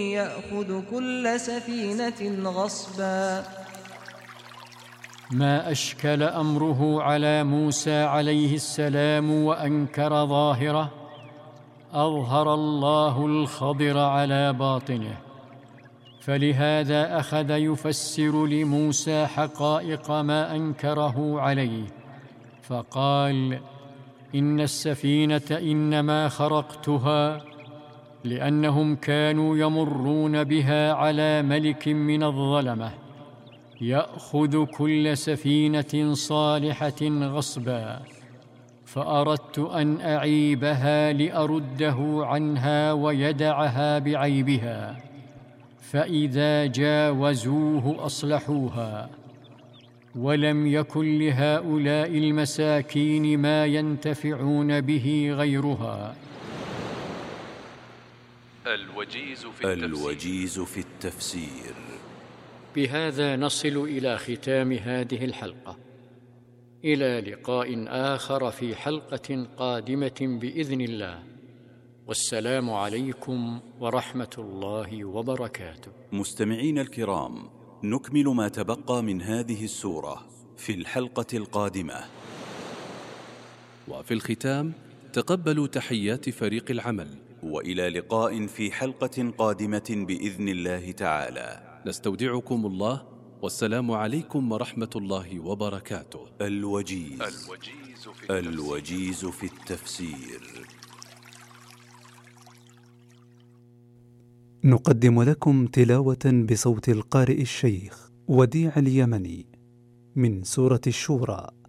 يأخذ كل سفينة غصبا. ما أشكل أمره على موسى عليه السلام وأنكر ظاهره، أظهر الله الخضر على باطنه، فلهذا أخذ يفسر لموسى حقائق ما أنكره عليه، فقال: إن السفينة إنما خرقتها لأنهم كانوا يمرون بها على ملك من الظلمة يأخذ كل سفينة صالحة غصبا، فأردت أن أعيبها لأرده عنها ويدعها بعيبها، فإذا جاوزوه أصلحوها، ولم يكن لهؤلاء المساكين ما ينتفعون به غيرها. الوجيز في التفسير. بهذا نصل إلى ختام هذه الحلقة، إلى لقاء آخر في حلقة قادمة بإذن الله، والسلام عليكم ورحمة الله وبركاته. مستمعين الكرام، نكمل ما تبقى من هذه السورة في الحلقة القادمة. وفي الختام تقبلوا تحيات فريق العمل، وإلى لقاء في حلقة قادمة بإذن الله تعالى. نستودعكم الله، والسلام عليكم ورحمة الله وبركاته. الوجيز في التفسير. نقدم لكم تلاوة بصوت القارئ الشيخ وديع اليمني من سورة الشورى.